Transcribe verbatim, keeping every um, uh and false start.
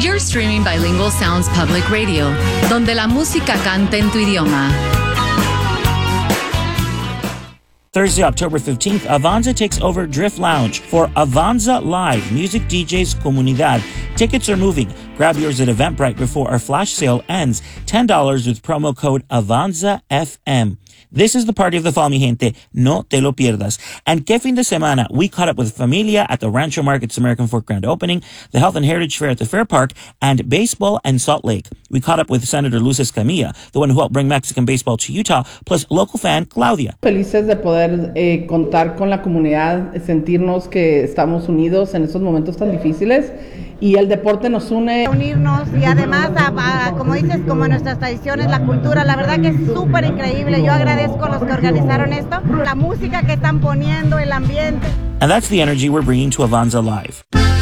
You're streaming Bilingual Sounds Public Radio, donde la música canta en tu idioma. Thursday, October fifteenth, Avanza takes over Drift Lounge for Avanza Live Music D Js Comunidad. Tickets are moving. Grab yours at Eventbrite before our flash sale ends. ten dollars with promo code Avanza F M. This is the party of the fall, mi gente. No te lo pierdas. And que fin de semana, we caught up with Familia at the Rancho Market's American Fork Grand Opening, the Health and Heritage Fair at the Fair Park, and baseball and Salt Lake. We caught up with Senator Luz Escamilla, the one who helped bring Mexican baseball to Utah, plus local fan Claudia. Felices de poder eh, contar con la comunidad, sentirnos que estamos unidos en estos momentos tan difíciles. Y el deporte nos une. Unirnos y además, a, a, como dices, como nuestras tradiciones, la cultura, la verdad que es súper increíble. Yo agradezco a los que organizaron esto, la música que están poniendo, el ambiente. And that's the energy we're bringing to Avanza Live.